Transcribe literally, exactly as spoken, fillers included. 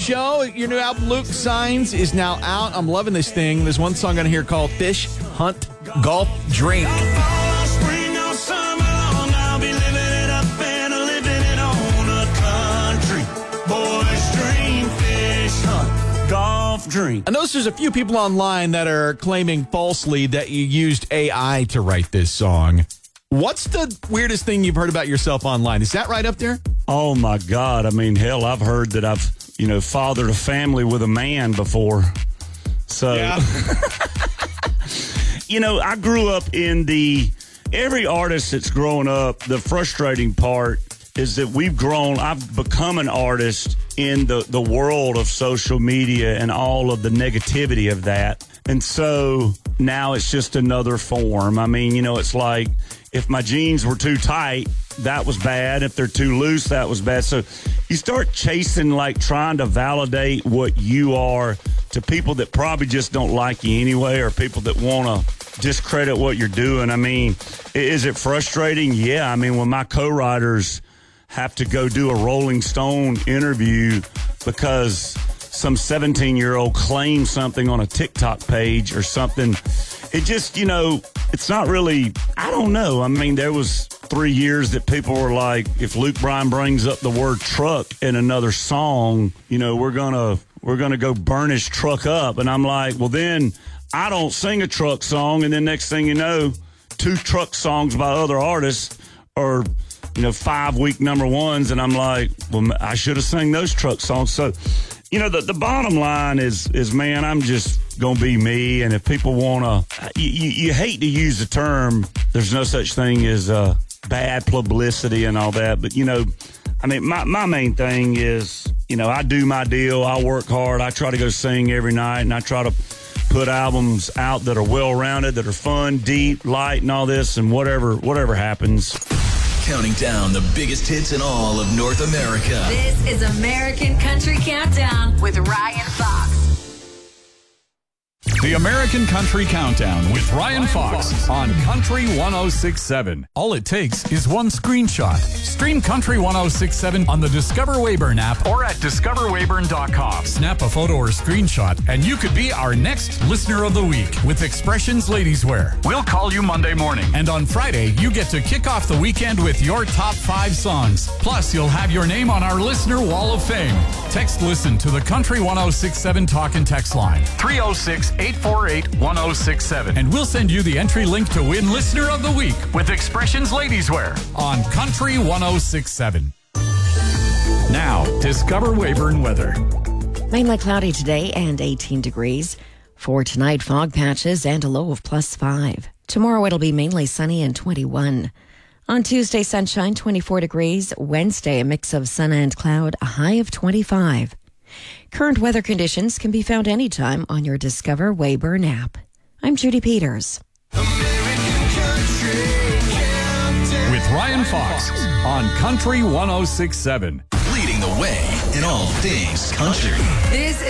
show. Your new album, Luke Signs, is now out. I'm loving this thing. There's one song on here called Fish, Hunt, Golf, Drink. Drink. I notice there's a few people online that are claiming falsely that you used A I to write this song. What's the weirdest thing you've heard about yourself online? Is that right up there? Oh, my God. I mean, hell, I've heard that I've, you know, fathered a family with a man before. So, yeah. You know, I grew up in the, every artist that's growing up, the frustrating part is that we've grown, I've become an artist in the, the world of social media and all of the negativity of that. And so now it's just another form. I mean, you know, it's like if my jeans were too tight, that was bad. If they're too loose, that was bad. So you start chasing, like trying to validate what you are to people that probably just don't like you anyway, or people that want to discredit what you're doing. I mean, is it frustrating? Yeah. I mean, when my co-writers have to go do a Rolling Stone interview because some seventeen-year-old claims something on a TikTok page or something, it just, you know, it's not really, I don't know. I mean, there was three years that people were like, if Luke Bryan brings up the word truck in another song, you know, we're going to we're gonna go burn his truck up. And I'm like, well, then I don't sing a truck song. And then next thing you know, two truck songs by other artists are, you know, five-week number ones, and I'm like, well, I should have sang those truck songs. So, you know, the, the bottom line is, is man, I'm just going to be me, and if people want to, you, you, you hate to use the term, there's no such thing as uh, bad publicity and all that, but, you know, I mean, my, my main thing is, you know, I do my deal, I work hard, I try to go sing every night, and I try to put albums out that are well-rounded, that are fun, deep, light, and all this, and whatever whatever happens. Counting down the biggest hits in all of North America. This is American Country Countdown with Ryan Fox. The American Country Countdown with Ryan Fox on Country one oh six point seven. All it takes is one screenshot. Stream Country one oh six point seven on the Discover Weyburn app or at discover weyburn dot com. Snap a photo or screenshot, and you could be our next Listener of the Week with Expressions Ladies Wear. We'll call you Monday morning. And on Friday, you get to kick off the weekend with your top five songs. Plus, you'll have your name on our Listener Wall of Fame. Text Listen to the Country one oh six point seven talk and text line. three oh six, eight four eight, one oh six seven. And we'll send you the entry link to win Listener of the Week with Expressions Ladies Wear on Country one oh six point seven. Now, Discover Weyburn weather. Mainly cloudy today and eighteen degrees. For tonight, fog patches and a low of plus five. Tomorrow it'll be mainly sunny and twenty-one. On Tuesday, sunshine, twenty-four degrees. Wednesday, a mix of sun and cloud, a high of twenty-five. Current weather conditions can be found anytime on your Discover Weyburn app. I'm Judy Peters. With Ryan Fox on Country one oh six point seven. Leading the way in all things country. This